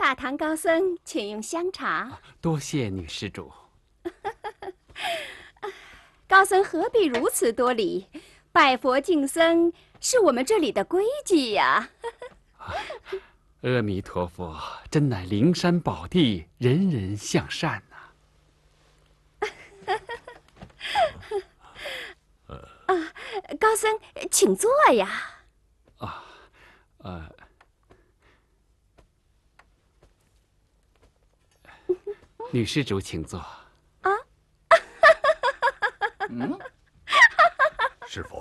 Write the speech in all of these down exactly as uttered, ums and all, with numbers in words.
大唐高僧，请用香茶。 多谢女施主。 高僧何必如此多礼？拜佛敬僧是我们这里的规矩呀。 阿弥陀佛，真乃灵山宝地，人人向善呐、 啊，高僧，请坐呀。 啊，呃，女施主请坐。 啊， 嗯，师傅。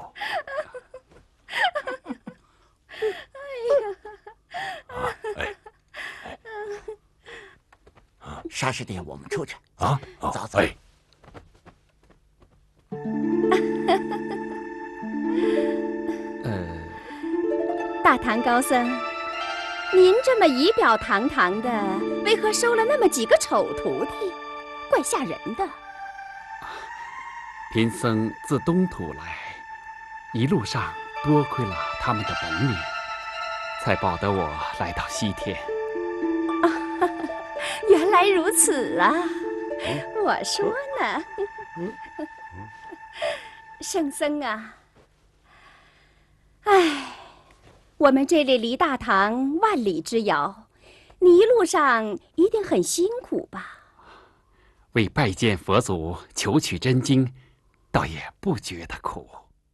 啊，哎， 沙师弟，我们出去啊， 走走。 哎， 呃， 大唐高僧，您这么仪表堂堂的，为何收了那么几个丑徒弟？怪吓人的。 贫僧自东土来，一路上多亏了他们的本领，才保得我来到西天。 啊，原来如此啊！我说呢，圣僧啊，唉，我们这里离大唐万里之遥，你一路上一定很辛苦吧？ 为拜见佛祖，求取真经，倒也不觉得苦。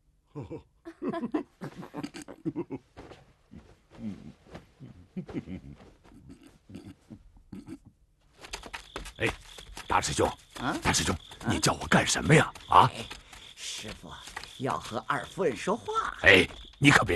哎，大师兄， 啊， 大师兄，你叫我干什么呀？啊？ 师傅要和二夫人说话。 哎，你可别。